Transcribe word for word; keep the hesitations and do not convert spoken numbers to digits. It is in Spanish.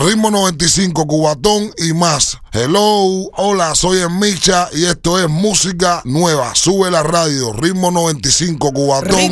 Ritmo noventa y cinco, Cubatón y más. Hello, hola, soy el Micha y esto es música nueva. Sube la radio, Ritmo noventa y cinco, Cubatón